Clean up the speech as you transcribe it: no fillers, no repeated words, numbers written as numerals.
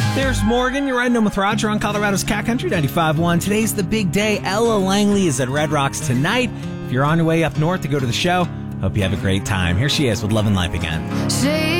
There's Morgan. You're riding home with Roger on Colorado's Cat Country 95.1. Today's the big day. Ella Langley is at Red Rocks tonight. If you're on your way up north to go to the show, hope you have a great time. Here she is with Love and Life again.